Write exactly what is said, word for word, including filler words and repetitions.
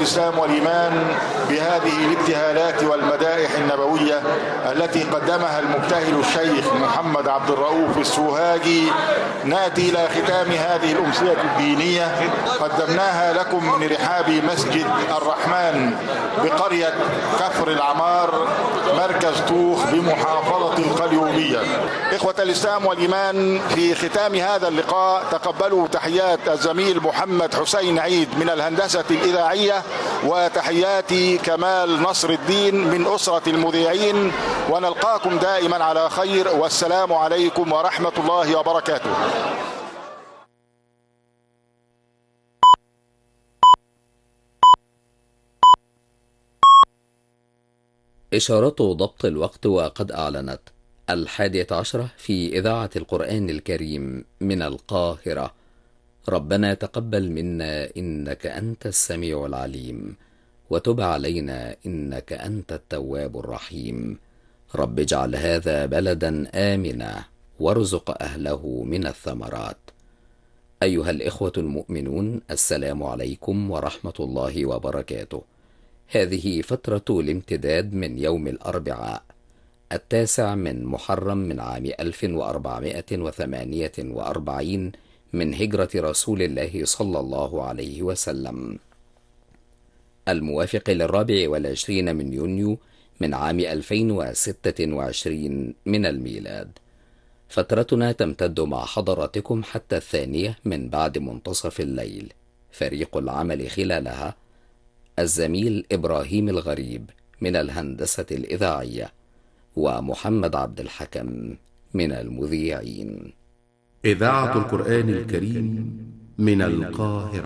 الإسلام والإيمان بهذه الابتهالات والمدائح النبوية التي قدمها المبتهل الشيخ محمد عبد الرؤوف السوهاجي، نأتي إلى ختام هذه الأمسية الدينية قدمناها لكم من رحاب مسجد الرحمن بقرية كفر العمار مركز طوخ بمحافظة القليوبية. إخوة الإسلام والإيمان، في ختام هذا اللقاء تقبلوا تحيات الزميل محمد حسين عيد من الهندسة الإذاعية وتحياتي كمال نصر الدين من أسرة المذيعين، ونلقاكم دائما على خير، والسلام عليكم ورحمة الله وبركاته. إشارة ضبط الوقت وقد أعلنت الحادية عشرة في إذاعة القرآن الكريم من القاهرة. ربنا تقبل منا إنك أنت السميع العليم، وتب علينا إنك أنت التواب الرحيم. رب اجعل هذا بلدا آمنا وارزق أهله من الثمرات. أيها الإخوة المؤمنون، السلام عليكم ورحمة الله وبركاته. هذه فترة الامتداد من يوم الأربعاء التاسع من محرم من عام ألف وأربعمائة وثمانية وأربعين من هجرة رسول الله صلى الله عليه وسلم، الموافق للرابع والعشرين من يونيو من عام ألفين وستة وعشرين من الميلاد. فترتنا تمتد مع حضراتكم حتى الثانية من بعد منتصف الليل. فريق العمل خلالها الزميل إبراهيم الغريب من الهندسة الإذاعية، ومحمد عبد الحكم من المذيعين. إذاعة القرآن الكريم من القاهرة.